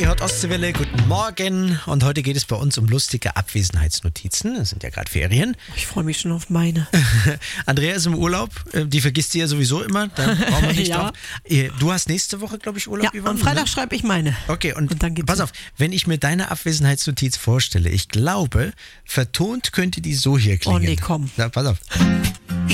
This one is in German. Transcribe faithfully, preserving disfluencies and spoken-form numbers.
Ihr hört Ostseewelle, guten Morgen. Und heute geht es bei uns um lustige Abwesenheitsnotizen. Es sind ja gerade Ferien. Ich freue mich schon auf meine. Andrea ist im Urlaub. Die vergisst sie ja sowieso immer. Da brauchen wir nicht Ja. drauf. Du hast nächste Woche, glaube ich, Urlaub. Ja, Yvonne, am Freitag ne? schreibe ich meine. Okay, und, Und dann geht's pass los. auf, wenn ich mir deine Abwesenheitsnotiz vorstelle, ich glaube, vertont könnte die so hier klingen. Oh nee, komm. Na, pass auf.